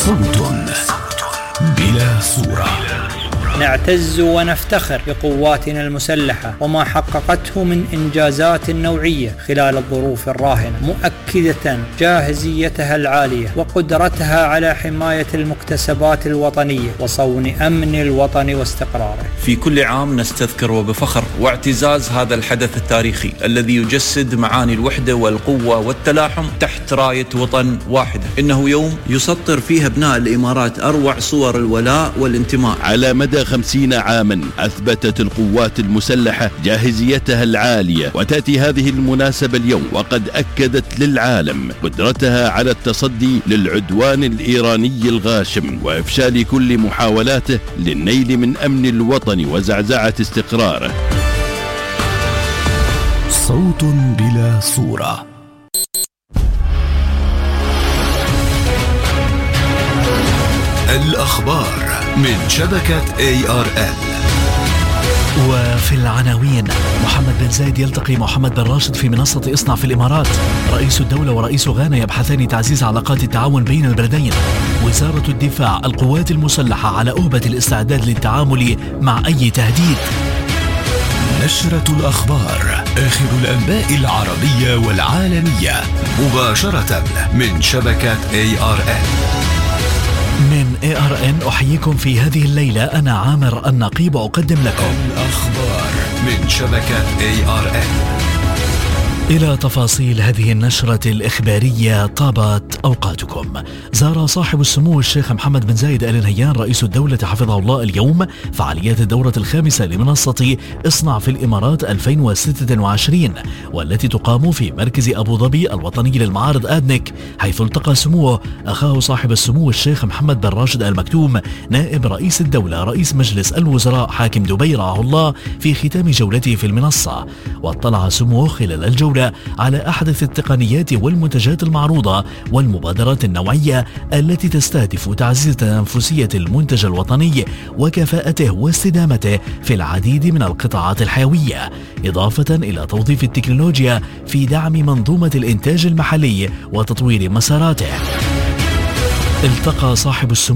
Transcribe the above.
صوت بلا صورة. نعتز ونفتخر بقواتنا المسلحة وما حققته من إنجازات نوعية خلال الظروف الراهنة، مؤكدة جاهزيتها العالية وقدرتها على حماية المكتسبات الوطنية وصون أمن الوطن واستقراره. في كل عام نستذكر وبفخر واعتزاز هذا الحدث التاريخي الذي يجسد معاني الوحدة والقوة والتلاحم تحت راية وطن واحدة. إنه يوم يسطر فيه أبناء الإمارات أروع صور الولاء والانتماء. على مدى 50 عاما أثبتت القوات المسلحة جاهزيتها العالية، وتأتي هذه المناسبة اليوم وقد أكدت للعالم قدرتها على التصدي للعدوان الإيراني الغاشم وإفشال كل محاولاته للنيل من أمن الوطن وزعزعة استقراره. صوت بلا صورة. الأخبار من شبكة ARN. وفي العناوين: محمد بن زايد يلتقي محمد بن راشد في منصة اصنع في الإمارات. رئيس الدولة ورئيس غانا يبحثان تعزيز علاقات التعاون بين البلدين. وزارة الدفاع: القوات المسلحة على أهبة الاستعداد للتعامل مع أي تهديد. نشرة الأخبار، آخر الأنباء العربية والعالمية مباشرة من شبكة ARN. من ARN أحييكم في هذه الليلة، أنا عامر النقيب أقدم لكم الأخبار من شبكة ARN. إلى تفاصيل هذه النشرة الإخبارية. طابت أوقاتكم. زار صاحب السمو الشيخ محمد بن زايد آل نهيان رئيس الدولة حفظه الله اليوم فعاليات الدورة الخامسة لمنصة اصنع في الإمارات 2026، والتي تقام في مركز أبو ظبي الوطني للمعارض آدنك، حيث التقى سموه أخاه صاحب السمو الشيخ محمد بن راشد آل مكتوم نائب رئيس الدولة رئيس مجلس الوزراء حاكم دبي رعاه الله في ختام جولته في المنصة. واطلع سموه خلال الجولة على أحدث التقنيات والمنتجات المعروضة والمبادرات النوعية التي تستهدف تعزيز تنافسية المنتج الوطني وكفاءته واستدامته في العديد من القطاعات الحيوية، إضافة إلى توظيف التكنولوجيا في دعم منظومة الإنتاج المحلي وتطوير مساراته. التقى صاحب السمو